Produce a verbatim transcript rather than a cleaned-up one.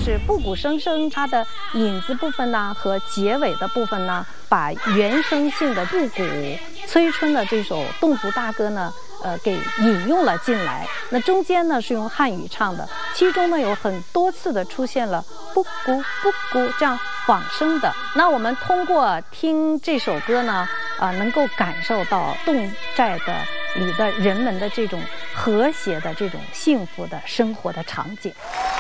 就是布谷声声它的引子部分呢和结尾的部分呢，把原声性的布谷催春的这首侗族大歌呢，呃，给引用了进来。那中间呢是用汉语唱的，其中呢有很多次的出现了布谷布谷这样仿声的。那我们通过听这首歌呢，啊、呃，能够感受到侗寨的里的人们的这种和谐的这种幸福的生活的场景。